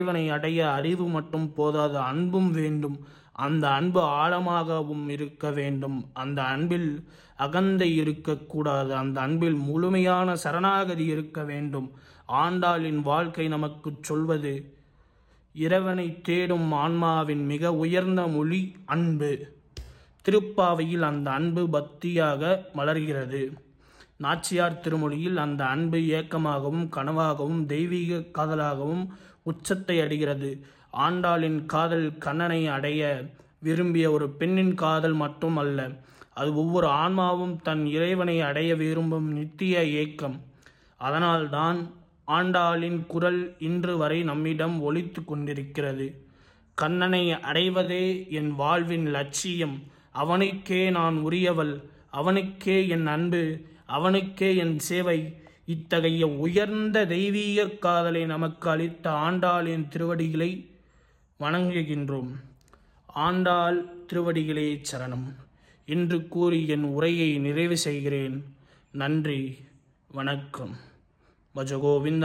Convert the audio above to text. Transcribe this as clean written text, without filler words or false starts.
இறைவனை அடைய அறிவு மட்டும் போதாது, அன்பும் வேண்டும். அந்த அன்பு ஆழமாகவும் இருக்க வேண்டும். அந்த அன்பில் அகந்தை இருக்கக்கூடாது. அந்த அன்பில் முழுமையான சரணாகதி இருக்க வேண்டும். ஆண்டாளின் வாழ்க்கை நமக்கு சொல்வது, இறைவனை தேடும் ஆன்மாவின் மிக உயர்ந்த மொழி அன்பு. திருப்பாவையில் அந்த அன்பு பக்தியாக மலர்கிறது. நாச்சியார் திருமொழியில் அந்த அன்பு ஏக்கமாகவும் கனவாகவும் தெய்வீக காதலாகவும் உச்சத்தை அடைகிறது. ஆண்டாளின் காதல் கண்ணனை அடைய விரும்பிய ஒரு பெண்ணின் காதல் மட்டும் அல்ல, அது ஒவ்வொரு ஆன்மாவும் தன் இறைவனை அடைய விரும்பும் நித்திய ஏக்கம். அதனால்தான் ஆண்டாளின் குரல் இன்று வரை நம்மிடம் ஒலித்து கொண்டிருக்கிறது. கண்ணனை அடைவதே என் வாழ்வின் லட்சியம். அவனுக்கே நான் உரியவள். அவனுக்கே என் அன்பு. அவனுக்கே என் சேவை. இத்தகைய உயர்ந்த தெய்வீக காதலை நமக்கு அளித்த ஆண்டாளின் திருவடிகளை வணங்குகின்றோம். ஆண்டாள் திருவடிகளே சரணம் என்று கூறி என் உரையை நிறைவு செய்கிறேன். நன்றி, வணக்கம். பஜகோவிந்த